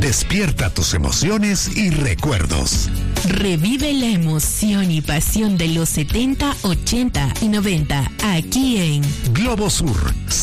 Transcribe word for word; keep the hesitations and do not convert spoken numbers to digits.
Despierta tus emociones y recuerdos. Revive la emoción y pasión de los setenta, ochenta y noventa aquí en Globo Sur